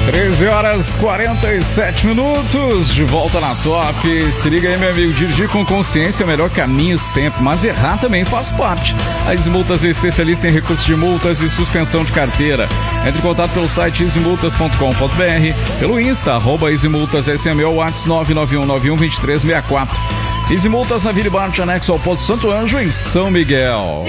13h47, de volta na Top. Se liga aí, meu amigo, dirigir com consciência é o melhor caminho sempre, mas errar também faz parte. A Easy Multas é especialista em recursos de multas e suspensão de carteira. Entre em contato pelo site easymultas.com.br, pelo Insta, @easymultassm ou WhatsApp 991912364. Easy Multas na Vila Bart, anexo ao Posto Santo Anjo, em São Miguel.